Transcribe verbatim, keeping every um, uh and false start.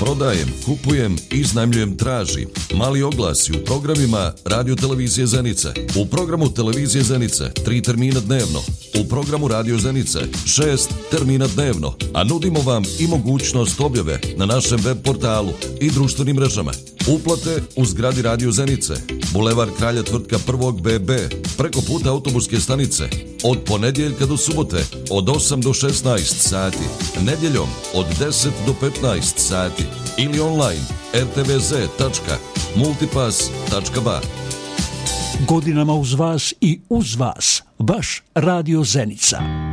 Prodajem, kupujem, iznajmljujem, traži. Mali oglasi u programima Radio Televizije Zenice. U programu Televizije Zenice tri termina dnevno. U programu Radio Zenice šest termina dnevno. A nudimo vam i mogućnost objave na našem web portalu i društvenim mrežama. Uplate u zgradi Radio Zenice. Bulevar Kralja Tvrtka prvog B B. Preko puta autobuske stanice. Od ponedjeljka do subote od osam do šesnaest sati. Nedjeljom od deset do petnaest sati. Ili online er te ve ze tačka multipass tačka ba. Godinama uz vas i uz vas, vaš Radio Zenica.